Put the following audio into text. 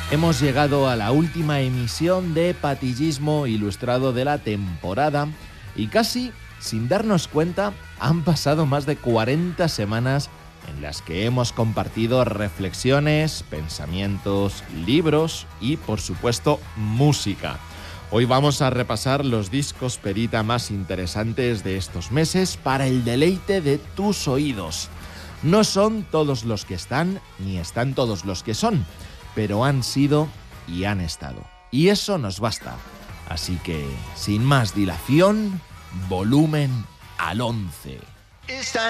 Hemos llegado a la última emisión de Patillismo Ilustrado de la temporada y casi, sin darnos cuenta, han pasado más de 40 semanas en las que hemos compartido reflexiones, pensamientos, libros y, por supuesto, música. Hoy vamos a repasar los discos perita más interesantes de estos meses para el deleite de tus oídos. No son todos los que están, ni están todos los que son, pero han sido y han estado. Y eso nos basta. Así que, sin más dilación, volumen al 11.